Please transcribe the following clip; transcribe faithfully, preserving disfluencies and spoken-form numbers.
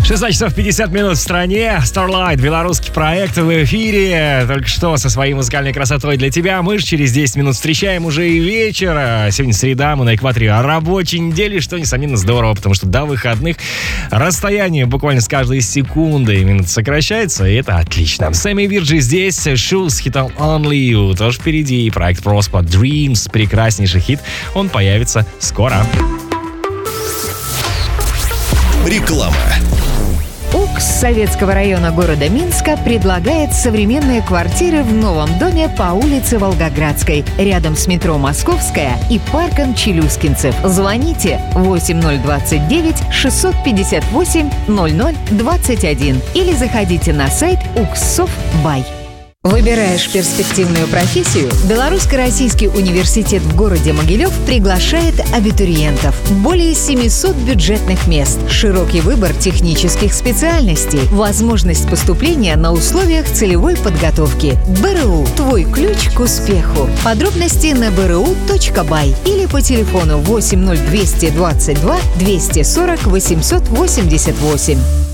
шестнадцать часов пятьдесят минут в стране. Starlight, белорусский проект в эфире. Только что со своей музыкальной красотой для тебя. Мы же через десять минут встречаем уже и вечер. Сегодня среда, мы на экваторе рабочей недели, что, несомненно, здорово, потому что до выходных расстояние буквально с каждой секундой минут сокращается, и это отлично. Сэмми Вирджи здесь, Shoes с хитом Only You тоже впереди. Проект Prosper Dreams, прекраснейший хит. Он появится скоро. Реклама. УКС Советского района города Минска предлагает современные квартиры в новом доме по улице Волгоградской, рядом с метро Московская и парком Челюскинцев. Звоните восемь ноль двадцать девять шестьсот пятьдесят восемь ноль ноль двадцать один или заходите на сайт укссов бай. Выбираешь перспективную профессию? Белорусско-российский университет в городе Могилев приглашает абитуриентов. Более семисот бюджетных мест, широкий выбор технических специальностей, возможность поступления на условиях целевой подготовки. БРУ – твой ключ к успеху. Подробности на бэ эр у точка бай или по телефону восемь ноль двести двадцать два двести сорок восемьсот восемьдесят восемь.